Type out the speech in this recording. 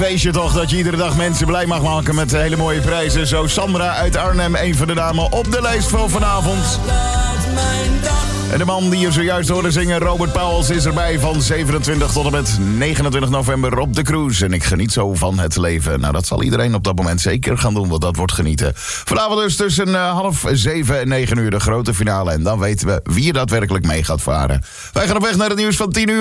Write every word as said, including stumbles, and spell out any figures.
Weet je toch dat je iedere dag mensen blij mag maken met hele mooie prijzen. Zo Sandra uit Arnhem, een van de dames op de lijst voor vanavond. En de man die je zojuist hoorde zingen, Robert Pauwels, is erbij van zevenentwintig tot en met negenentwintig november op de cruise. En ik geniet zo van het leven. Nou, dat zal iedereen op dat moment zeker gaan doen, want dat wordt genieten. Vanavond dus tussen uh, half zeven en negen uur de grote finale. En dan weten we wie er daadwerkelijk mee gaat varen. Wij gaan op weg naar het nieuws van tien uur.